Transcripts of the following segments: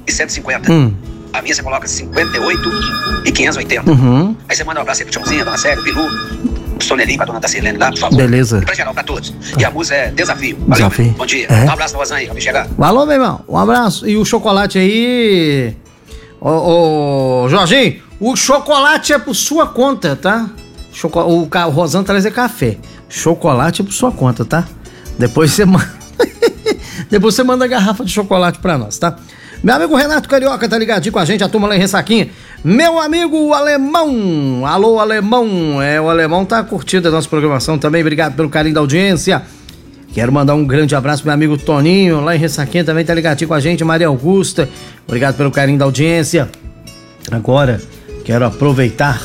150. A minha você coloca 58 e 580. Aí você manda um abraço aí pro Tchãozinho, a dona Célia, o Bilu, o Sonelinho, pra dona Tacilene lá, por favor. Beleza. Pra geral, pra todos. E a música é Desafio. Valeu. Desafio. Bom dia. É. Um abraço pra Rosan aí, pra me chegar. Alô, meu irmão. Um abraço. E o chocolate aí... Ô, Jorginho, o chocolate é por sua conta, tá? O Rosan traz café. Chocolate é por sua conta, tá? Depois você manda... Depois você manda a garrafa de chocolate pra nós, tá? Meu amigo Renato Carioca tá ligadinho com a gente, a turma lá em Ressaquinha. Meu amigo Alemão, alô Alemão, o Alemão tá curtindo a nossa programação também, obrigado pelo carinho da audiência. Quero mandar um grande abraço pro meu amigo Toninho, lá em Ressaquinha também tá ligadinho com a gente, Maria Augusta, obrigado pelo carinho da audiência. Agora, quero aproveitar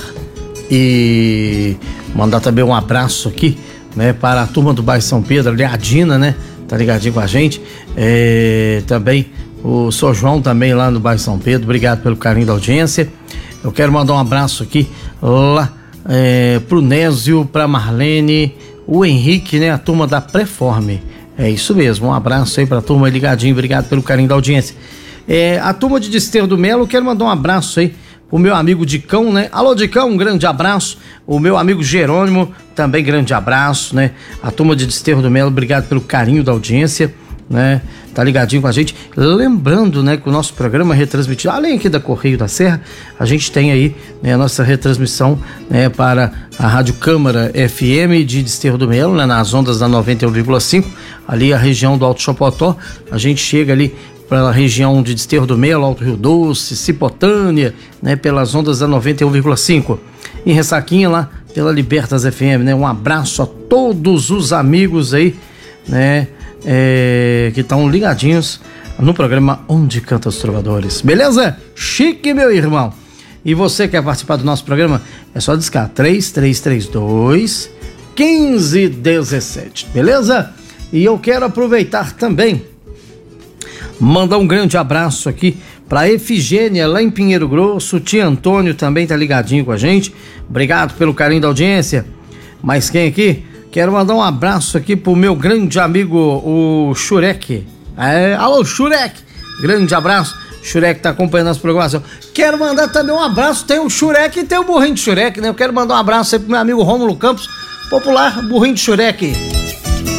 e mandar também um abraço aqui, né, para a turma do bairro São Pedro, ali a Dina, né, tá ligadinho com a gente, também o Sr. João também lá no bairro São Pedro, obrigado pelo carinho da audiência. Eu quero mandar um abraço aqui lá pro Nésio, pra Marlene, o Henrique, né, a turma da Preforme. É isso mesmo, um abraço aí pra turma ligadinho, obrigado pelo carinho da audiência. A turma de Desterro do Melo, eu quero mandar um abraço aí pro meu amigo Dicão, né? Alô, Dicão, um grande abraço. O meu amigo Jerônimo, também grande abraço, né? A turma de Desterro do Melo, obrigado pelo carinho da audiência, né? Tá ligadinho com a gente. Lembrando, né, que o nosso programa é retransmitido, além aqui da Correio da Serra, a gente tem aí, né, a nossa retransmissão, né, para a Rádio Câmara FM de Desterro do Melo, né, nas ondas da 91,5, ali a região do Alto Chapotó. A gente chega ali pela região de Desterro do Melo, Alto Rio Doce, Cipotânea, né, pelas ondas da 91,5. Em Ressaquinha lá pela Libertas FM, né? Um abraço a todos os amigos aí, né, que estão ligadinhos no programa Onde Canta os Trovadores. Beleza? Chique, meu irmão. E você quer participar do nosso programa? É só discar 3332 1517. Beleza? E eu quero aproveitar também, mandar um grande abraço aqui pra Efigênia, lá em Pinheiro Grosso. O tio Antônio também tá ligadinho com a gente. Obrigado pelo carinho da audiência. Mas quem aqui? Quero mandar um abraço aqui pro meu grande amigo, o Shurek. Alô, Shurek! Grande abraço. Shurek tá acompanhando nossa programação. Quero mandar também um abraço. Tem o Shurek e tem o burrinho de Shurek, né? Eu quero mandar um abraço aí pro meu amigo Rômulo Campos, popular burrinho de Shurek.